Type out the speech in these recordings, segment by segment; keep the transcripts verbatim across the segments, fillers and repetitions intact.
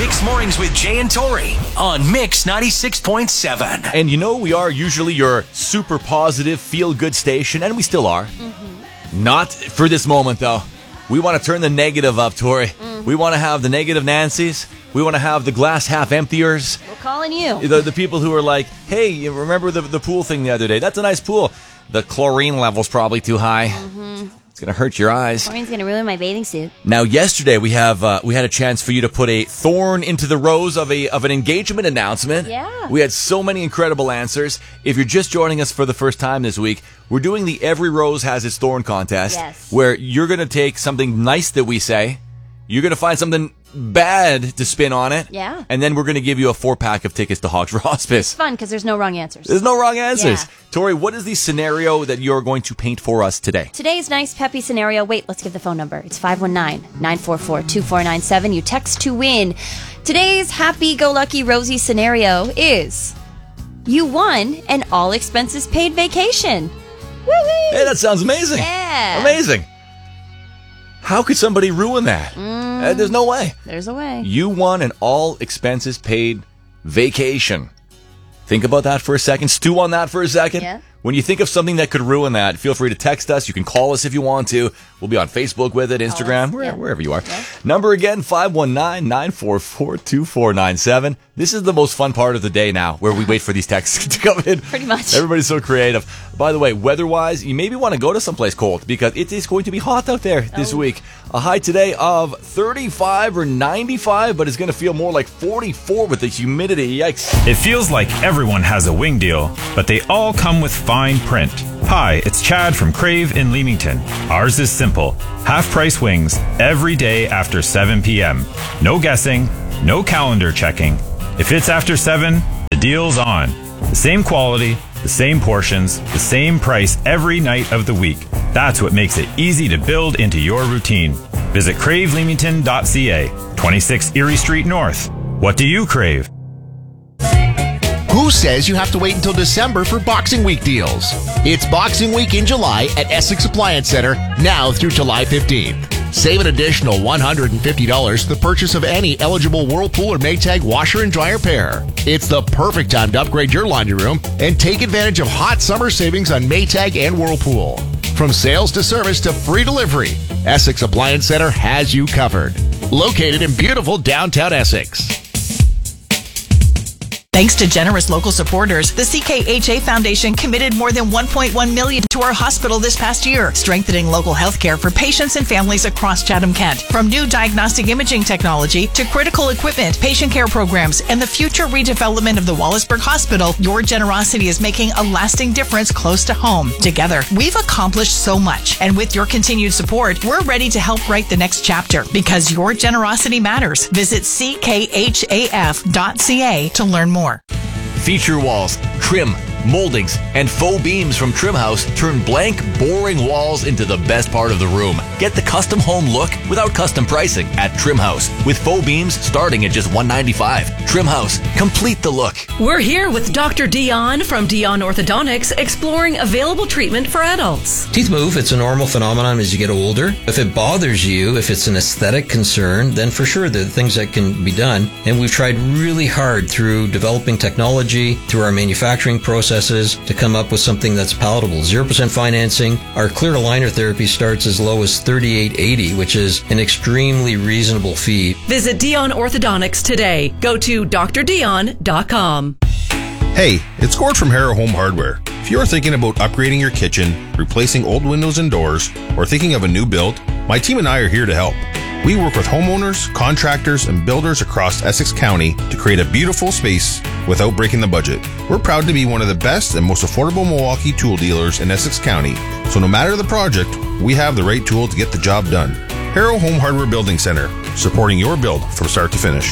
Mix Mornings with Jay and Tori on Mix ninety-six point seven. And you know, we are usually your super positive, feel-good station, and we still are. Mm-hmm. Not for this moment, though. We want to turn the negative up, Tori. Mm. We want to have the negative Nancys. We want to have the glass half emptiers. We're calling you. The, the people who are like, hey, you remember the, the pool thing the other day? That's a nice pool. The chlorine level's probably too high. Mm-hmm. It's going to hurt your eyes. Chlorine's going to ruin my bathing suit. Now, yesterday we have uh, we had a chance for you to put a thorn into the rose of a of an engagement announcement. Yeah. We had so many incredible answers. If you're just joining us for the first time this week, we're doing the Every Rose Has Its Thorn contest. Yes. Where you're going to take something nice that we say. You're going to find something bad to spin on it. Yeah. And then we're going to give you a four-pack of tickets to Hogs for Hospice. It's fun because there's no wrong answers. There's no wrong answers. Yeah. Tori, what is the scenario that you're going to paint for us today? Today's nice, peppy scenario. Wait, let's give the phone number. It's five one nine, nine four four, two four nine seven. You text to win. Today's happy-go-lucky rosy scenario is you won an all-expenses-paid vacation. Woo-hoo! Hey, that sounds amazing. Yeah. Amazing. How could somebody ruin that? Mm, uh, there's no way. There's a way. You won an all-expenses-paid vacation. Think about that for a second. Stew on that for a second. Yeah. When you think of something that could ruin that, feel free to text us. You can call us if you want to. We'll be on Facebook with it, Instagram, where, yeah. wherever you are. Yeah. Number again, five one nine, nine four four, two four nine seven. This is the most fun part of the day now, where we wait for these texts to come in. Pretty much. Everybody's so creative. By the way, weather-wise, you maybe want to go to someplace cold because it is going to be hot out there this oh. week. A high today of thirty-five or ninety-five, but it's going to feel more like forty-four with the humidity. Yikes. It feels like everyone has a wing deal, but they all come with fine print. Hi, it's Chad from Crave in Leamington. Ours is simple. Half-price wings every day after seven p.m. No guessing, no calendar checking. If it's after seven, the deal's on. The same quality, the same portions, the same price every night of the week. That's what makes it easy to build into your routine. Visit crave leamington dot c a, twenty-six Erie Street North. What do you crave? Who says you have to wait until December for Boxing Week deals? It's Boxing Week in July at Essex Appliance Center, now through July fifteenth. Save an additional one hundred fifty dollars for the purchase of any eligible Whirlpool or Maytag washer and dryer pair. It's the perfect time to upgrade your laundry room and take advantage of hot summer savings on Maytag and Whirlpool. From sales to service to free delivery, Essex Appliance Center has you covered. Located in beautiful downtown Essex. Thanks to generous local supporters, the C K H A Foundation committed more than one point one million dollars to our hospital this past year, strengthening local health care for patients and families across Chatham-Kent. From new diagnostic imaging technology to critical equipment, patient care programs, and the future redevelopment of the Wallaceburg Hospital, your generosity is making a lasting difference close to home. Together, we've accomplished so much, and with your continued support, we're ready to help write the next chapter because your generosity matters. Visit c k h a f dot c a to learn more. Feature walls, trim, moldings, and faux beams from Trim House turn blank, boring walls into the best part of the room. Get the custom home look without custom pricing at Trim House, with faux beams starting at just one hundred ninety-five dollars. Trim House, complete the look. We're here with Doctor Dion from Dion Orthodontics, exploring available treatment for adults. Teeth move, it's a normal phenomenon as you get older. If it bothers you, if it's an aesthetic concern, then for sure there are things that can be done. And we've tried really hard through developing technology, through our manufacturing process, to come up with something that's palatable. zero percent financing. Our clear aligner therapy starts as low as thirty-eight eighty, which is an extremely reasonable fee. Visit Dion Orthodontics today. Go to d r dion dot com. Hey, it's Gord from Harrow Home Hardware. If you're thinking about upgrading your kitchen, replacing old windows and doors, or thinking of a new build, my team and I are here to help. We work with homeowners, contractors, and builders across Essex County to create a beautiful space without breaking the budget. We're proud to be one of the best and most affordable Milwaukee tool dealers in Essex County, so no matter the project, we have the right tool to get the job done. Harrow Home Hardware Building Center, supporting your build from start to finish.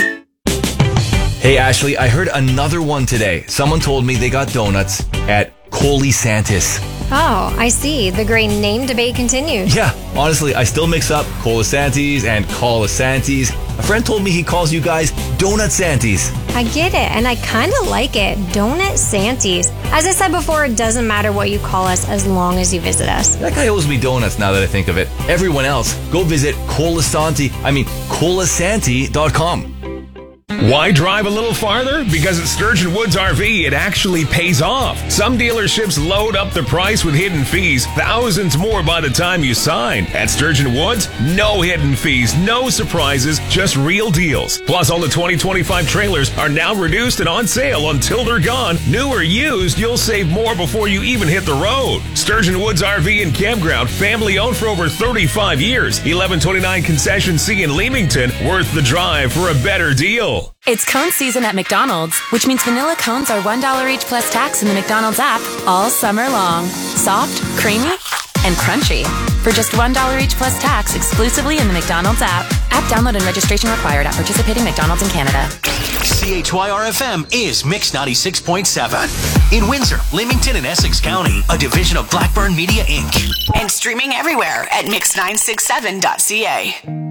Hey Ashley, I heard another one today. Someone told me they got donuts at Colisantis. Oh, I see. The great name debate continues. Yeah, honestly, I still mix up Colisantes and Colisantes. A friend told me he calls you guys Donut Santies. I get it, and I kind of like it. Donut Santies. As I said before, it doesn't matter what you call us as long as you visit us. That guy owes me donuts now that I think of it. Everyone else, go visit Colisanti, I mean, colisanti dot com. Why drive a little farther? Because at Sturgeon Woods R V, it actually pays off. Some dealerships load up the price with hidden fees, thousands more by the time you sign. At Sturgeon Woods, no hidden fees, no surprises, just real deals. Plus, all the twenty twenty-five trailers are now reduced and on sale until they're gone. New or used, you'll save more before you even hit the road. Sturgeon Woods R V and Campground, family owned for over thirty-five years. eleven twenty-nine Concession C in Leamington, worth the drive for a better deal. It's cone season at McDonald's, which means vanilla cones are one dollar each plus tax in the McDonald's app all summer long. Soft, creamy, and crunchy. For just one dollar each plus tax exclusively in the McDonald's app. App download and registration required at participating McDonald's in Canada. C H Y R F M is Mix ninety-six point seven. In Windsor, Leamington, and Essex County, a division of Blackburn Media, Incorporated. And streaming everywhere at mix nine six seven dot c a.